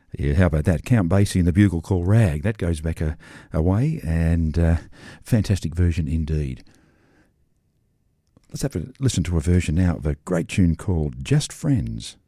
Yeah, how about that? Count Basie and the Bugle Call Rag. That goes back a way, and fantastic version indeed. Let's have a listen to a version now of a great tune called Just Friends.